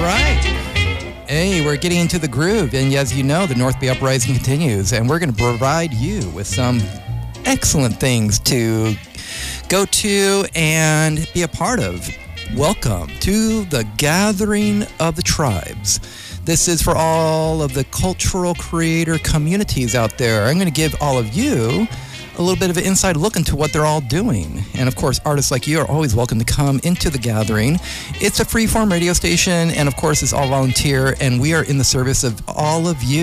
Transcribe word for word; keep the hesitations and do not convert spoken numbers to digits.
right. Hey, we're getting into the groove, and as you know, the North Bay Uprising continues, and we're going to provide you with some excellent things to go to and be a part of. Welcome to the Gathering of the Tribes. This is for all of the cultural creator communities out there. I'm going to give all of you a little bit of an inside look into what they're all doing. And of course, artists like you are always welcome to come into the gathering. It's a free-form radio station, and of course, it's all volunteer, and we are in the service of all of you.